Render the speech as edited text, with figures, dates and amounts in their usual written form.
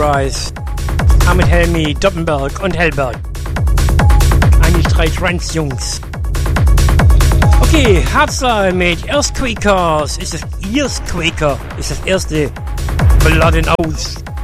Rise. Mit Helmi, Doppenberg und Hellberg. Eigentlich 3 Trance-Jungs. Okay, Hardstyle mit Earthquakers. Ist das Earthquaker? Ist das erste Blood and Oath.